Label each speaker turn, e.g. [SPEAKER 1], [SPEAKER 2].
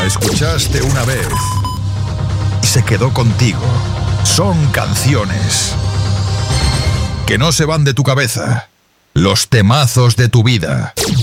[SPEAKER 1] La escuchaste una vez y se quedó contigo. Son canciones que no se van de tu cabeza. Los temazos de tu vida.